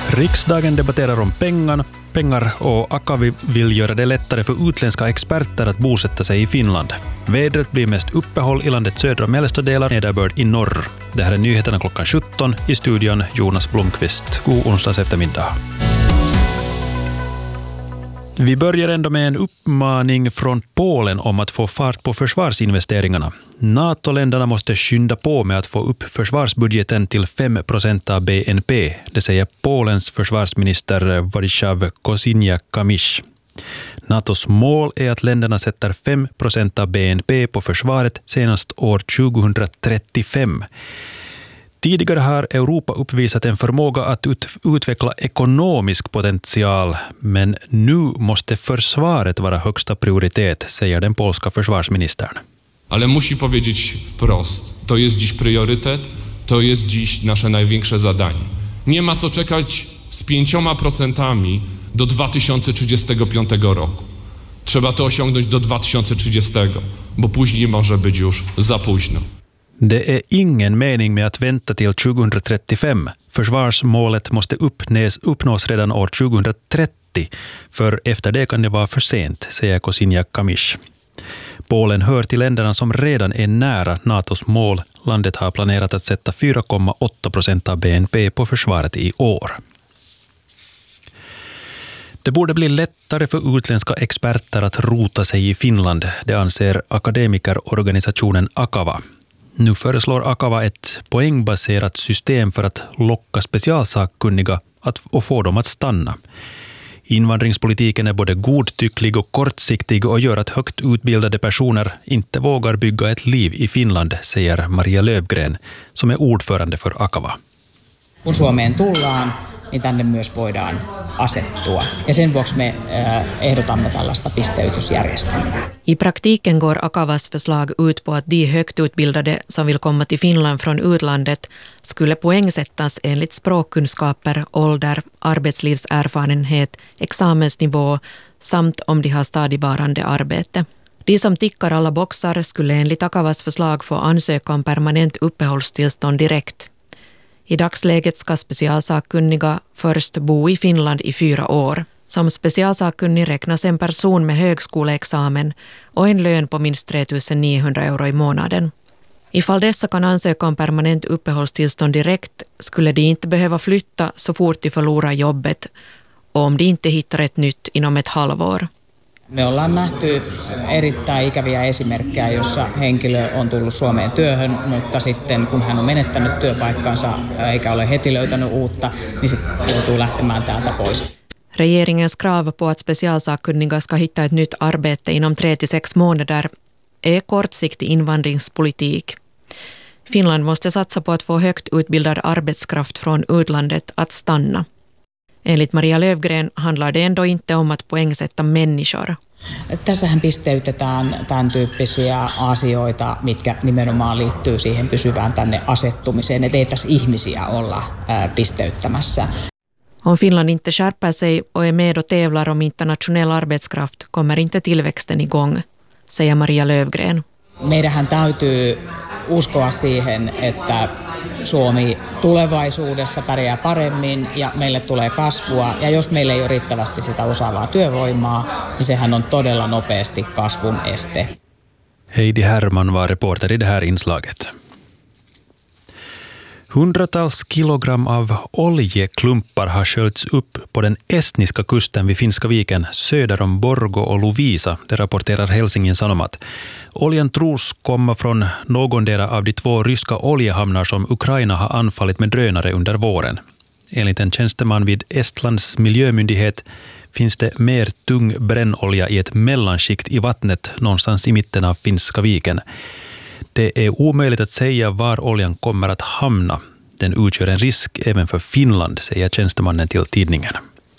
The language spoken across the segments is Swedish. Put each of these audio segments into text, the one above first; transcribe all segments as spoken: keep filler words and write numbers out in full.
Riksdagen debatterar om pengar, pengar och Akavi vill göra det lättare för utländska experter att bosätta sig i Finland. Vädret blir mest uppehåll i landets södra och mellersta delar, nederbörd i norr. Det här är nyheterna klockan sjutton, i studion Jonas Blomqvist. God onsdags eftermiddag. Vi börjar ändå med en uppmaning från Polen om att få fart på försvarsinvesteringarna. NATO-länderna måste skynda på med att få upp försvarsbudgeten till fem procent av B N P. Det säger Polens försvarsminister Władysław Kosiniak-Kamysz. NATOs mål är att länderna sätter fem procent av B N P på försvaret senast år tjugohundratrettiofem. Tidigare har Europa uppvisat en förmåga att ut- utveckla ekonomisk potential, men nu måste försvaret vara högsta prioritet, säger den polska försvarsministern. Ale musi powiedzieć wprost, to jest dziś priorytet, to jest dziś nasze największe zadanie. Nie ma co czekać z pięcioma procentami do dwa tysiące trzydziestego piątego roku. Trzeba to osiągnąć do dwa tysiące trzydziestego, bo później może być już za późno. Det är ingen mening med att vänta till tjugohundratrettiofem. Försvarsmålet måste uppnås, uppnås redan år tjugohundratrettio, för efter det kan det vara för sent, säger Kosiniak-Kamysz. Polen hör till länderna som redan är nära NATOs mål. Landet har planerat att sätta fyra komma åtta procent av B N P på försvaret i år. Det borde bli lättare för utländska experter att rota sig i Finland, det anser akademikerorganisationen Akava. Nu föreslår Akava ett poängbaserat system för att locka specialsakkunniga att, och få dem att stanna. Invandringspolitiken är både godtycklig och kortsiktig och gör att högt utbildade personer inte vågar bygga ett liv i Finland, säger Maria Löfgren, som är ordförande för Akava. Kun Suomeen tullaan, niin tänne myös voidaan asettua. Ja sen vuoksi me äh, ehdotamme tällaista pisteytysjärjestelmää. I praktiken går Akavas förslag ut på att de högt utbildade som vill komma till Finland från utlandet skulle poängsättas enligt språkkunskaper, ålder, arbetslivserfarenhet, examensnivå samt om de har stadigvarande arbete. De som tickar alla boxar skulle enligt Akavas förslag få ansöka om permanent uppehållstillstånd direkt. I dagsläget ska specialsakkunniga först bo i Finland i fyra år. Som specialsakkunnig räknas en person med högskoleexamen och en lön på minst tre tusen niohundra euro i månaden. Ifall dessa kan ansöka om permanent uppehållstillstånd direkt skulle de inte behöva flytta så fort de förlorar jobbet och om de inte hittar ett nytt inom ett halvår. Me ollaan nähty erittäin ikäviä esimerkkejä, jossa henkilö on tullut Suomeen työhön, mutta sitten kun hän on menettänyt työpaikkansa eikä ole heti löytänyt uutta, niin sitten joutuu lähtemään täältä pois. Regeringens krav på att specialsakkunniga ska hitta ett nytt arbete inom tre till sex månader är kortsiktig invandringspolitik. Finland måste satsa på att få högt utbildad arbetskraft från utlandet att stanna. Enligt Maria Löfgren handlar det ändå inte om att poängsätta människor. Tässähän pisteytetään tämän tyyppisiä asioita, mitkä nimenomaan liittyy siihen pysyvään tänne asettumiseen, että ei tässä ihmisiä olla ää, pisteyttämässä. Om Finland inte skärper sig och är med och tävlar om internationell arbetskraft kommer inte tillväxten igång, säger Maria Löfgren. Meidänhän täytyy uskoa siihen, että Suomi tulevaisuudessa pärjää paremmin ja meille tulee kasvua. Ja jos meillä ei ole riittävästi sitä osaavaa työvoimaa, niin sehän on todella nopeasti kasvun este. Heidi Herman var reporter i det här inslaget. Hundratals kilogram av oljeklumpar har sköljts upp på den estniska kusten vid Finska viken söder om Borgo och Lovisa, det rapporterar Helsingin Sanomat. Oljan tros komma från någondera av de två ryska oljehamnar som Ukraina har anfallit med drönare under våren. Enligt en tjänsteman vid Estlands miljömyndighet finns det mer tung brännolja i ett mellanskikt i vattnet någonstans i mitten av Finska viken. Det är omöjligt att säga var oljan kommer att hamna. Den utgör en risk även för Finland, säger tjänstemannen till tidningen.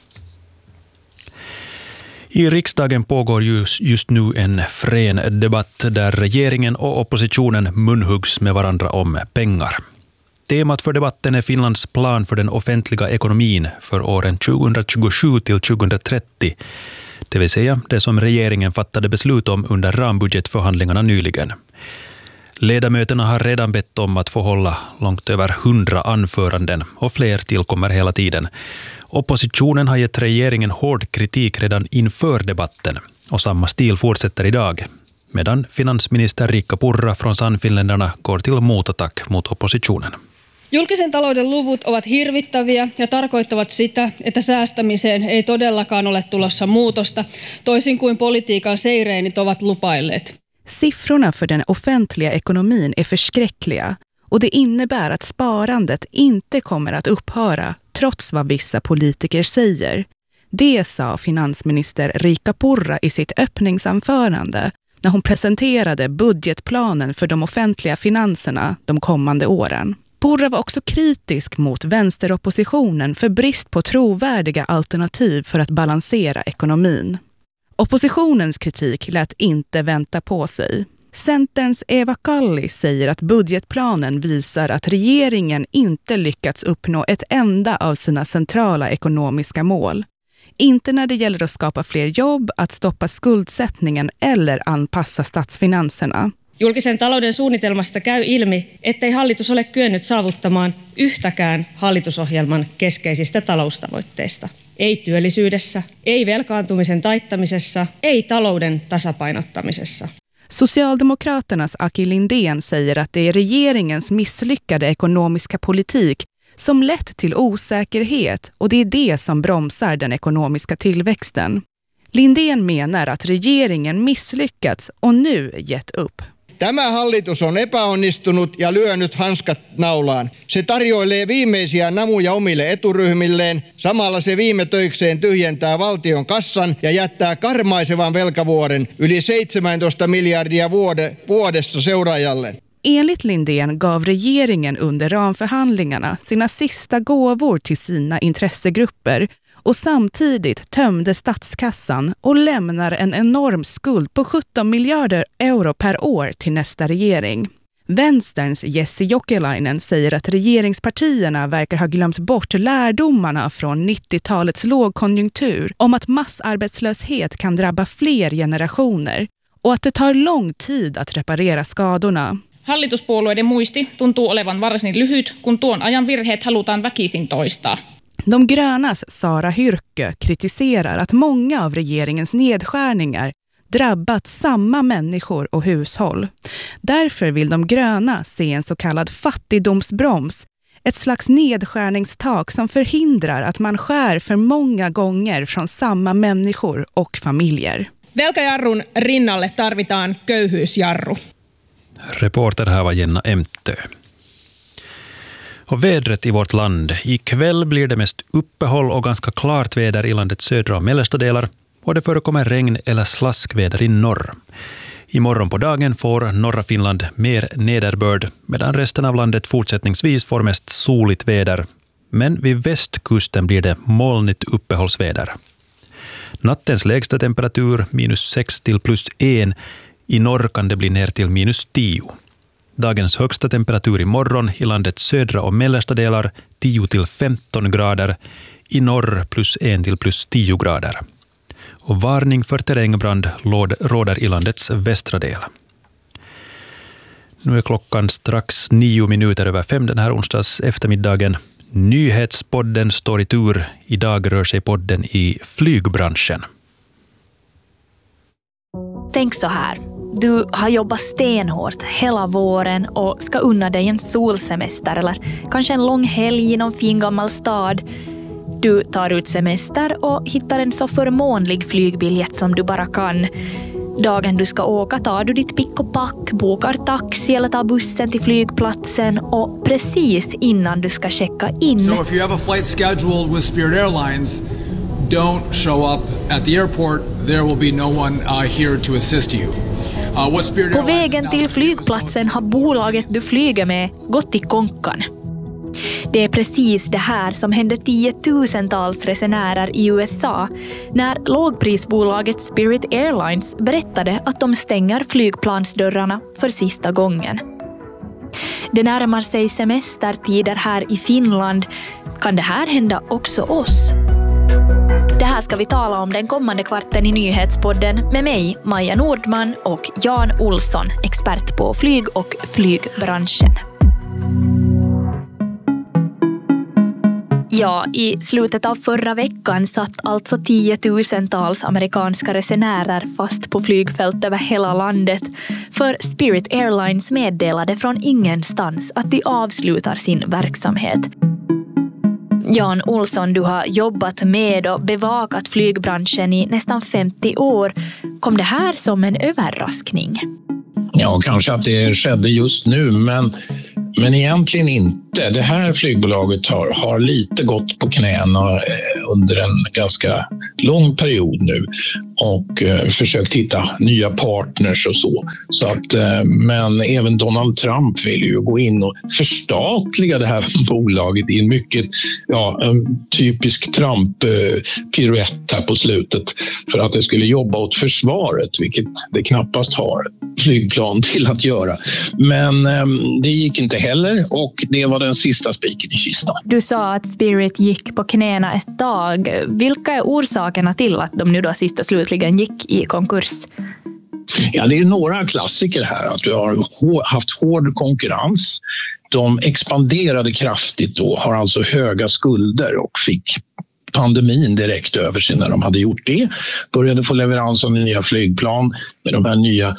I riksdagen pågår just, just nu en frän debatt där regeringen och oppositionen munhuggs med varandra om pengar. Temat för debatten är Finlands plan för den offentliga ekonomin för åren tjugohundratjugosju till tjugohundratrettio, det vill säga det som regeringen fattade beslut om under rambudgetförhandlingarna nyligen. Ledamöterna har redan bett om att få hålla långt över hundra anföranden och fler tillkommer hela tiden. Oppositionen har gett regeringen hård kritik redan inför debatten och samma stil fortsätter idag, medan finansminister Riikka Purra från Sannfinländarna går till motattack mot oppositionen. Julkisen talouden luvut ovat hirvittäviä ja tarkoittavat sitä, että säästämiseen ei todellakaan ole tulossa muutosta, toisin kuin politiikan seireenit ovat lupailleet. Siffrorna för den offentliga ekonomin är förskräckliga och det innebär att sparandet inte kommer att upphöra trots vad vissa politiker säger. Det sa finansminister Riikka Purra i sitt öppningsanförande när hon presenterade budgetplanen för de offentliga finanserna de kommande åren. Purra var också kritisk mot vänsteroppositionen för brist på trovärdiga alternativ för att balansera ekonomin. Oppositionens kritik lät inte vänta på sig. Centerns Eva Kalli säger att budgetplanen visar att regeringen inte lyckats uppnå ett enda av sina centrala ekonomiska mål. Inte när det gäller att skapa fler jobb, att stoppa skuldsättningen eller anpassa statsfinanserna. Julkisen talouden suunnitelmasta käy ilmi, ettei hallitus ole kyennyt saavuttamaan yhtäkään hallitusohjelman keskeisistä taloustavoitteista. Ei työllisyydessä, ei velkaantumisen taittamisessa, ei talouden tasapainottamisessa. Socialdemokraternas Aki Lindén säger att det är regeringens misslyckade ekonomiska politik som lett till osäkerhet och det är det som bromsar den ekonomiska tillväxten. Lindén menar att regeringen misslyckats och nu gett upp. Tämä hallitus on epäonnistunut ja lyönyt hanskat naulaan. Se tarjoilee viimeisiä namuja omille eturyhmilleen. Samalla se viime töikseen tyhjentää valtion kassan ja jättää karmaisevan velkavuoren yli seitsemäntoista miljardia vuode, vuodessa seuraajalle. Enligt Lindén gav regeringen under ramförhandlingarna sina sista gåvor till sina intressegrupper och samtidigt tömde statskassan och lämnar en enorm skuld på sjutton miljarder euro per år till nästa regering. Vänsterns Jesse Jokelainen säger att regeringspartierna verkar ha glömt bort lärdomarna från nittiotalets lågkonjunktur om att massarbetslöshet kan drabba fler generationer och att det tar lång tid att reparera skadorna. Hallituspuolueiden muisti tuntuu olevan varsin lyhyt, kun tuon ajan virheet halutaan väkisin toistaa. De grönas Sara Hyrkö kritiserar att många av regeringens nedskärningar drabbat samma människor och hushåll. Därför vill de gröna se en så kallad fattigdomsbroms, ett slags nedskärningstak som förhindrar att man skär för många gånger från samma människor och familjer. Velkajarrun rinnalle tarvitaan köyhyysjarru. Reporter här var Jenna Emtö. Och vädret i vårt land. Ikväll blir det mest uppehåll och ganska klart väder i landets södra och mellersta delar. Och det förekommer regn eller slaskväder i norr. Imorgon på dagen får norra Finland mer nederbörd, medan resten av landet fortsättningsvis får mest soligt väder. Men vid västkusten blir det molnigt uppehållsväder. Nattens lägsta temperatur minus sex till plus en. I norr kan det bli ner till minus tio. Dagens högsta temperatur i morgon i landets södra och mellersta delar tio till femton grader. I norr plus en till plus tio grader. Och varning för terrängbrand råder i landets västra del. Nu är klockan strax nio minuter över fem den här onsdags eftermiddagen. Nyhetspodden står i tur. Idag rör sig podden i flygbranschen. Tänk så här. Du har jobbat stenhårt hela våren och ska unna dig en solsemester eller kanske en lång helg i någon fin gammal stad. Du tar ut semester och hittar en så förmånlig flygbiljett som du bara kan. Dagen du ska åka tar du ditt pick och pack, bokar taxi eller tar bussen till flygplatsen och precis innan du ska checka in. So if you have a flight scheduled with Spirit Airlines, don't show up at the airport. There will be no one uh, here to assist you. Uh, what Spirit På vägen till flygplatsen har bolaget du flyger med gått i konkan. Det är precis det här som hände tiotusentals resenärer i U S A när lågprisbolaget Spirit Airlines berättade att de stänger flygplansdörrarna för sista gången. Det närmar sig semestertider här i Finland. Kan det här hända också oss? Det här här ska vi tala om den kommande kvarten i Nyhetspodden med mig, Maja Nordman, och Jan Olsson, expert på flyg och flygbranschen. Ja, i slutet av förra veckan satt alltså tiotusentals amerikanska resenärer fast på flygfält över hela landet, för Spirit Airlines meddelade från ingenstans att de avslutar sin verksamhet. Jan Olsson, du har jobbat med och bevakat flygbranschen i nästan femtio år. Kom det här som en överraskning? Ja, kanske att det skedde just nu, men, men egentligen inte. Det här flygbolaget har, har lite gått på knäna under en ganska lång period nu och eh, försökt hitta nya partners och så. så att, eh, men även Donald Trump vill ju gå in och förstatliga det här bolaget i en mycket ja, en typisk Trump-piruett här på slutet för att det skulle jobba åt försvaret, vilket det knappast har flygplan till att göra. Men eh, det gick inte heller och det var den sista spiken i kistan. Du sa att Spirit gick på knäna ett tag. Vilka är orsakerna till att de nu då sista slutligen gick i konkurs? Ja, det är några klassiker här. Att du har haft hård konkurrens. De expanderade kraftigt då, har alltså höga skulder och fick pandemin direkt över sig när de hade gjort det. Började få leverans av nya flygplan med de här nya,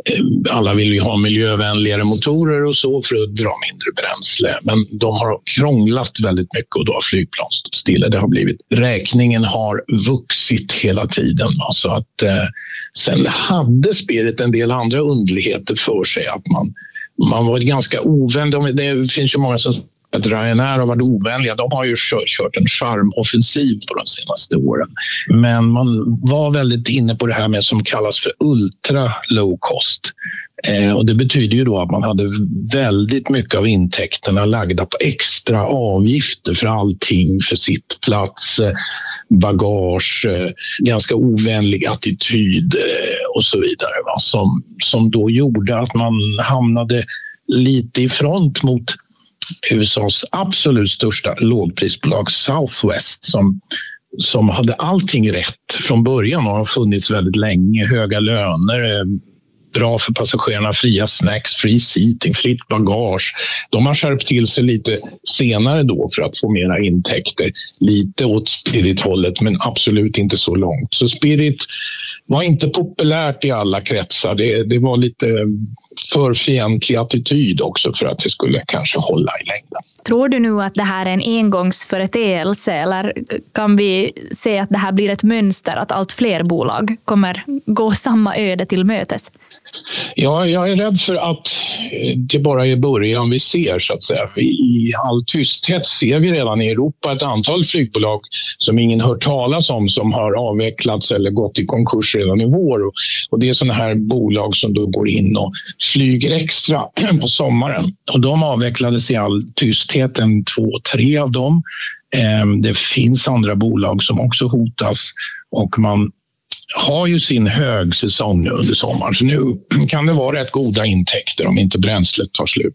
alla vill ju ha miljövänligare motorer och så för att dra mindre bränsle. Men de har krånglat väldigt mycket och då har flygplan stått stilla. Det har blivit, räkningen har vuxit hela tiden. Så att eh, sen hade Spirit en del andra underligheter för sig att man, man var ganska ovänlig. Det finns ju många som att Ryanair har varit ovänliga. De har ju kört, kört en charmoffensiv på de senaste åren. Men man var väldigt inne på det här med som kallas för ultra low cost. Eh, och det betyder ju då att man hade väldigt mycket av intäkterna lagda på extra avgifter för allting, för sittplats, eh, bagage, eh, ganska ovänlig attityd eh, och så vidare. Va? Som, som då gjorde att man hamnade lite i front mot U S A:s absolut största lågprisbolag Southwest som, som hade allting rätt från början och har funnits väldigt länge. Höga löner, bra för passagerarna, fria snacks, fri seating, fritt bagage. De har skärpt till sig lite senare då för att få mera intäkter. Lite åt Spirit-hållet men absolut inte så långt. Så Spirit var inte populärt i alla kretsar. Det, det var lite för fientlig attityd också för att det skulle kanske hålla i längden. Tror du nu att det här är en engångsföreteelse eller kan vi se att det här blir ett mönster att allt fler bolag kommer gå samma öde till mötes? Ja, jag är rädd för att det bara är början vi ser så att säga. I all tysthet ser vi redan i Europa ett antal flygbolag som ingen hört talas om som har avvecklats eller gått i konkurs redan i vår. Och det är sådana här bolag som då går in och flyger extra på sommaren. Och de avvecklades i all tysthet, en två, tre av dem. Det finns andra bolag som också hotas och man har ju sin högsäsong under sommaren. Så nu kan det vara rätt goda intäkter om inte bränslet tar slut.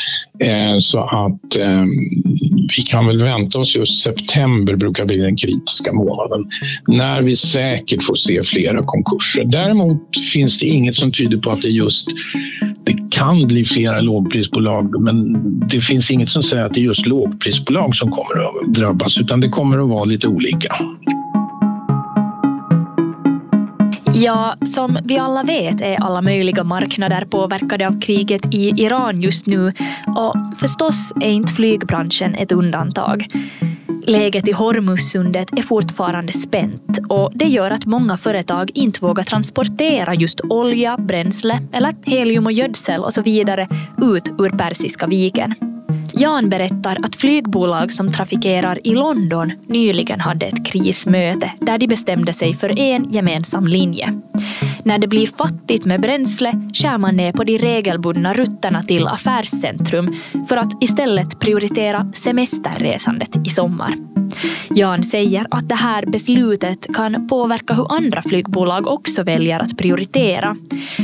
Eh, så att eh, vi kan väl vänta oss just september brukar bli den kritiska månaden. När vi säkert får se flera konkurser. Däremot finns det inget som tyder på att det just det kan bli flera lågprisbolag. Men det finns inget som säger att det är just lågprisbolag som kommer att drabbas. Utan det kommer att vara lite olika. Ja, som vi alla vet är alla möjliga marknader påverkade av kriget i Iran just nu och förstås är inte flygbranschen ett undantag. Läget i Hormuzsundet är fortfarande spänt och det gör att många företag inte vågar transportera just olja, bränsle eller helium och gödsel och så vidare ut ur Persiska viken. Jan berättar att flygbolag som trafikerar i London nyligen hade ett krismöte där de bestämde sig för en gemensam linje. När det blir fattigt med bränsle skär man ner på de regelbundna rutterna till affärscentrum för att istället prioritera semesterresandet i sommar. Jan säger att det här beslutet kan påverka hur andra flygbolag också väljer att prioritera.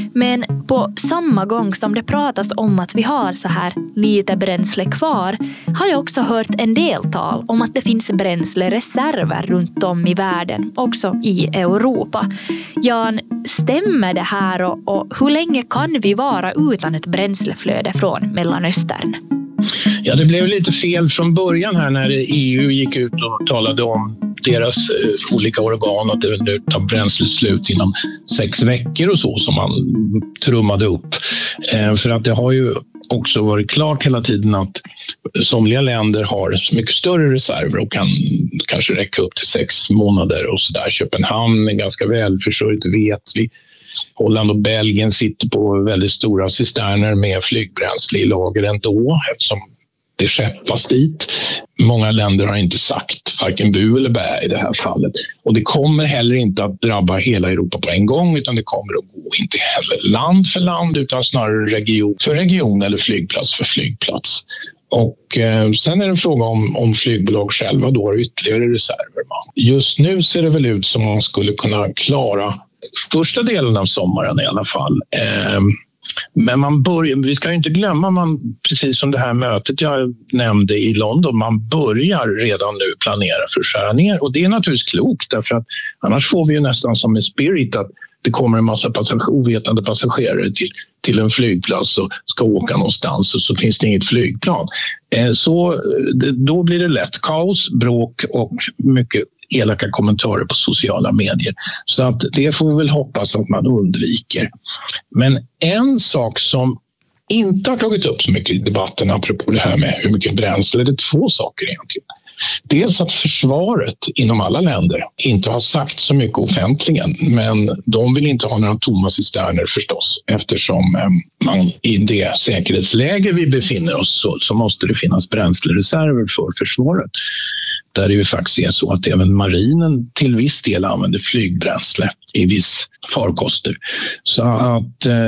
Men på samma gång som det pratas om att vi har så här lite bränsle kvar har jag också hört en del tal om att det finns bränslereserver runt om i världen, också i Europa. Jan, stämmer det här och, och hur länge kan vi vara utan ett bränsleflöde från Mellanöstern? Ja, det blev lite fel från början här när E U gick ut och talade om deras eh, olika organ att det nu tar bränsleslut inom sex veckor och så som man trummade upp. Eh, för att det har ju också varit klart hela tiden att somliga länder har mycket större reserver och kan kanske räcka upp till sex månader och så där. Köpenhamn är ganska välförsörjt, vet vi. Holland och Belgien sitter på väldigt stora cisterner med flygbränsle i lager ändå eftersom det skeppas dit. Många länder har inte sagt varken bu eller bä i det här fallet. Och det kommer heller inte att drabba hela Europa på en gång utan det kommer att gå inte heller land för land utan snarare region för region eller flygplats för flygplats. Och eh, sen är det en fråga om, om flygbolag själva då har ytterligare reserver. Just nu ser det väl ut som man skulle kunna klara första delen av sommaren i alla fall. Eh, men man börjar, vi ska ju inte glömma, man, precis som det här mötet jag nämnde i London, man börjar redan nu planera för att skära ner. Och det är naturligtvis klokt därför att annars får vi ju nästan som med Spirit att det kommer en massa passage- ovetande passagerare till, till en flygplats och ska åka någonstans och så finns det inget flygplan. Eh, så då blir det lätt kaos, bråk och mycket elaka kommentarer på sociala medier. Så att det får vi väl hoppas att man undviker. Men en sak som inte har tagit upp så mycket i debatten apropå det här med hur mycket bränsle, det är två saker egentligen. Dels att försvaret inom alla länder inte har sagt så mycket offentligen, men de vill inte ha några tomma cisterner förstås eftersom man i det säkerhetsläge vi befinner oss så, så måste det finnas bränslereserver för försvaret. Där det ju faktiskt är så att även marinen till viss del använder flygbränsle i viss farkoster. Så att eh,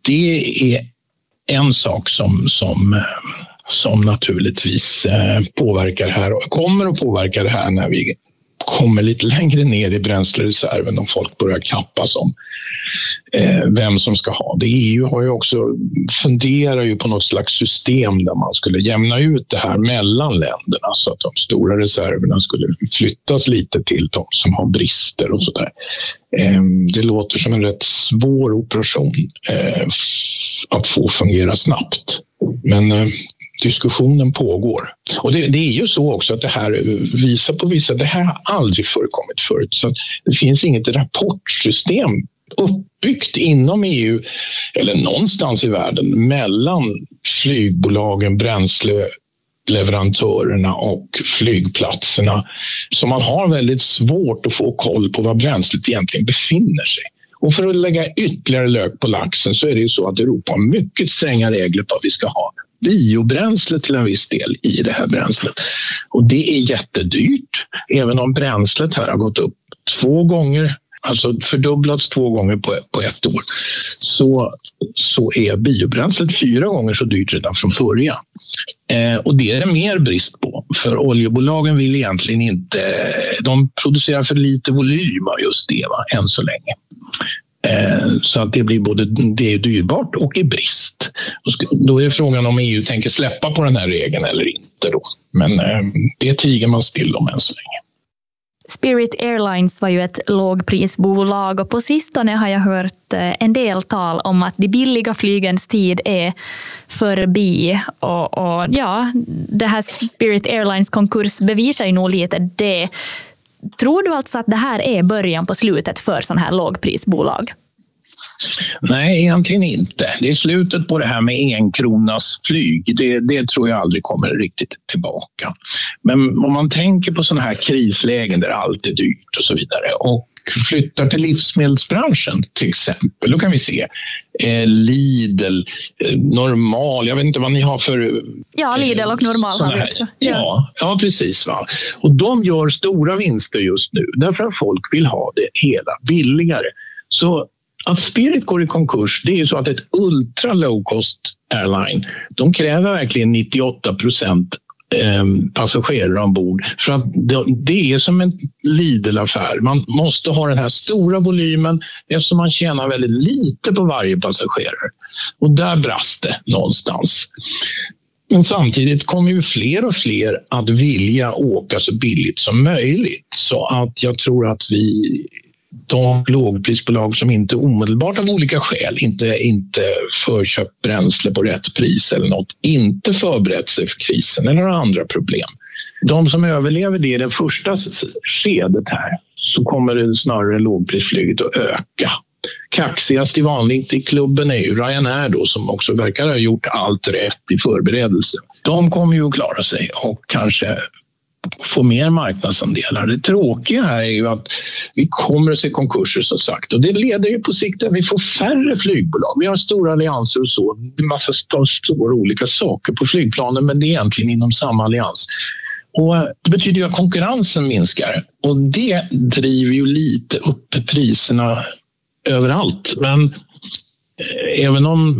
det är en sak som, som, som naturligtvis eh, påverkar här och kommer att påverka det här när vi kommer lite längre ner i bränslereserven och folk börjar kappas om eh, vem som ska ha det. E U har ju också funderar ju på något slags system där man skulle jämna ut det här mellan länderna så att de stora reserverna skulle flyttas lite till de som har brister och sådär. Eh, det låter som en rätt svår operation eh, att få fungera snabbt. Men eh, diskussionen pågår. Och det, det är ju så också att det här visar på vissa, det här har aldrig förekommit förut. Så att det finns inget rapportsystem uppbyggt inom E U eller någonstans i världen mellan flygbolagen, bränsleleverantörerna och flygplatserna. Så man har väldigt svårt att få koll på var bränslet egentligen befinner sig. Och för att lägga ytterligare lök på laxen så är det ju så att Europa har mycket stränga regler på vad vi ska ha. Biobränsle till en viss del i det här bränslet. Och det är jättedyrt. Även om bränslet här har gått upp två gånger, alltså fördubblats två gånger på, på ett år, så, så är biobränslet fyra gånger så dyrt redan från början. Eh, och det är det mer brist på. För oljebolagen vill egentligen inte, de producerar för lite volym av just det va, än så länge. Så att det blir både det är dyrbart och i brist. Då är det frågan om E U tänker släppa på den här regeln eller inte då. Men det tiger man still om än så länge. Spirit Airlines var ju ett lågprisbolag och på sistone har jag hört en del tal om att de billiga flygens tid är förbi. Och, och ja, det här Spirit Airlines konkurs bevisar ju nog lite det. Tror du alltså att det här är början på slutet för sån här lågprisbolag? Nej, egentligen inte. Det är slutet på det här med enkronas flyg. Det, det tror jag aldrig kommer riktigt tillbaka. Men om man tänker på sådana här krislägen där allt är dyrt och så vidare och flyttar till livsmedelsbranschen till exempel, då kan vi se eh, Lidl, eh, Normal, jag vet inte vad ni har för... Ja, Lidl och Normal har vi också. Ja, ja, precis. Va? Och de gör stora vinster just nu därför att folk vill ha det hela billigare. Så att Spirit går i konkurs, det är ju så att ett ultra low cost airline, de kräver verkligen nittioåtta procent eh, passagerare ombord. För att det, det är som en Lidl-affär. Man måste ha den här stora volymen eftersom man tjänar väldigt lite på varje passagerare. Och där brast det någonstans. Men samtidigt kommer ju fler och fler att vilja åka så billigt som möjligt. Så att jag tror att vi, de lågprisbolag som inte omedelbart av olika skäl inte, inte förköpt bränsle på rätt pris eller något, inte förberett sig för krisen eller andra problem. De som överlever det i det första skedet här, så kommer det snarare lågprisflyget att öka. Kaxigast i vanligt i klubben är ju Ryanair då, som också verkar ha gjort allt rätt i förberedelse. De kommer ju att klara sig och kanske få mer marknadsandelar. Det tråkiga här är ju att vi kommer att se konkurser som sagt, och det leder ju på sikt att vi får färre flygbolag. Vi har stora allianser och så, det är en massa stora olika saker på flygplanen, men det är egentligen inom samma allians. Och det betyder ju att konkurrensen minskar, och det driver ju lite upp priserna överallt. Men även om